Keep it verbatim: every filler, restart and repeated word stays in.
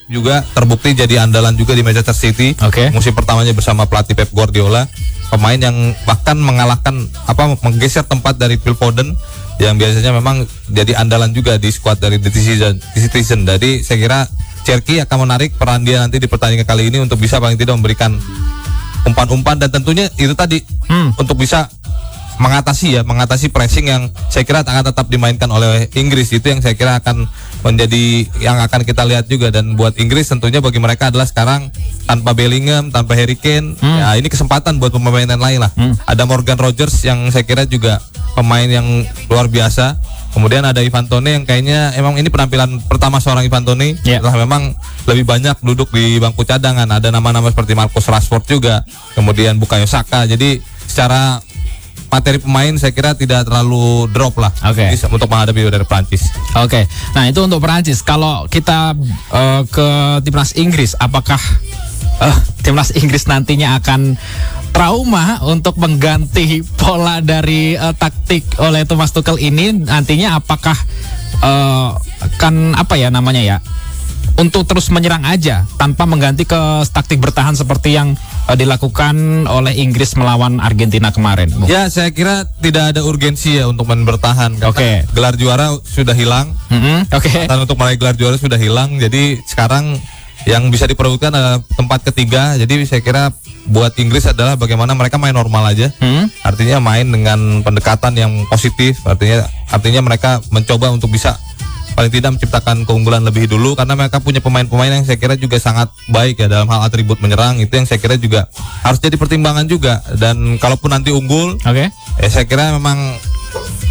juga terbukti jadi andalan juga di Manchester City. Oke. Musim pertamanya bersama pelatih Pep Guardiola, pemain yang bahkan mengalahkan apa menggeser tempat dari Phil Foden yang biasanya memang jadi andalan juga di skuad dari The Citizen. The Citizen. Jadi saya kira Cherki akan menarik peran dia nanti di pertandingan kali ini untuk bisa paling tidak memberikan umpan-umpan dan tentunya itu tadi hmm. untuk bisa mengatasi ya, mengatasi pressing yang saya kira akan tetap dimainkan oleh Inggris. Itu yang saya kira akan menjadi yang akan kita lihat juga. Dan buat Inggris tentunya bagi mereka adalah sekarang tanpa Bellingham, tanpa Harry Kane, hmm. ya ini kesempatan buat pemain yang lain lah. Hmm. Ada Morgan Rogers yang saya kira juga pemain yang luar biasa. Kemudian ada Ivan Toney yang kayaknya emang ini penampilan pertama seorang Ivan Toney yeah. setelah memang lebih banyak duduk di bangku cadangan. Ada nama-nama seperti Marcus Rashford juga, kemudian Bukayo Saka. Jadi secara materi pemain saya kira tidak terlalu drop lah okay. untuk menghadapi dari Prancis. Oke, okay. Nah itu untuk Prancis. Kalau kita uh, ke timnas Inggris, apakah uh, timnas Inggris nantinya akan trauma untuk mengganti pola dari uh, taktik oleh Thomas Tuchel ini? Nantinya apakah uh, akan apa ya namanya ya? Untuk terus menyerang aja tanpa mengganti ke taktik bertahan seperti yang uh, dilakukan oleh Inggris melawan Argentina kemarin. Ya, saya kira tidak ada urgensi ya untuk main bertahan. Oke. Okay. Gelar juara sudah hilang. Mm-hmm. Oke. Okay. Dan untuk meraih gelar juara sudah hilang. Jadi sekarang yang bisa diperebutkan adalah tempat ketiga. Jadi saya kira buat Inggris adalah bagaimana mereka main normal aja. Hmm? Artinya main dengan pendekatan yang positif. Artinya artinya mereka mencoba untuk bisa paling tidak menciptakan keunggulan lebih dulu karena mereka punya pemain-pemain yang saya kira juga sangat baik ya dalam hal atribut menyerang. Itu yang saya kira juga harus jadi pertimbangan juga. Dan kalaupun nanti unggul, oke. Okay. Ya saya kira memang